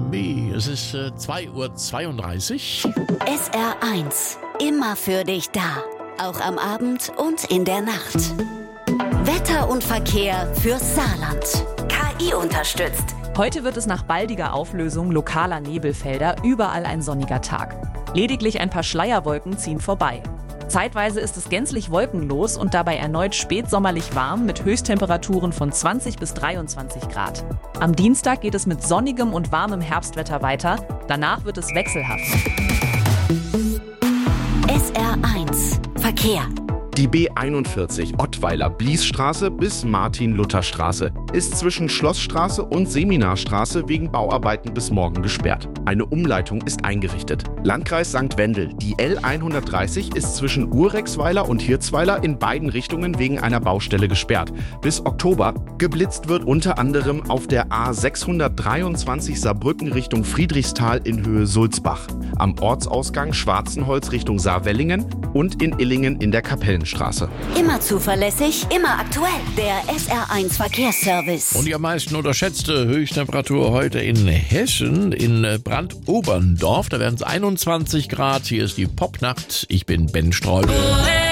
B. Es ist 2:32 Uhr. SR1, immer für dich da. Auch am Abend und in der Nacht. Wetter und Verkehr fürs Saarland. KI unterstützt. Heute wird es nach baldiger Auflösung lokaler Nebelfelder überall ein sonniger Tag. Lediglich ein paar Schleierwolken ziehen vorbei. Zeitweise ist es gänzlich wolkenlos und dabei erneut spätsommerlich warm mit Höchsttemperaturen von 20 bis 23 Grad. Am Dienstag geht es mit sonnigem und warmem Herbstwetter weiter. Danach wird es wechselhaft. SR1 Verkehr. Die B41 Ottweiler-Bliesstraße bis Martin-Luther-Straße ist zwischen Schlossstraße und Seminarstraße wegen Bauarbeiten bis morgen gesperrt. Eine Umleitung ist eingerichtet. Landkreis St. Wendel. Die L130 ist zwischen Urexweiler und Hirzweiler in beiden Richtungen wegen einer Baustelle gesperrt. Bis Oktober. Geblitzt wird unter anderem auf der A623 Saarbrücken Richtung Friedrichsthal in Höhe Sulzbach. Am Ortsausgang Schwarzenholz Richtung Saarwellingen und in Illingen in der Kapellenstraße. Immer zuverlässig, immer aktuell. Der SR1 Verkehrsservice. Und die am meisten unterschätzte Höchsttemperatur heute in Hessen, in Brandoberndorf. Da werden es 21 Grad. Hier ist die Popnacht. Ich bin Ben Streubel.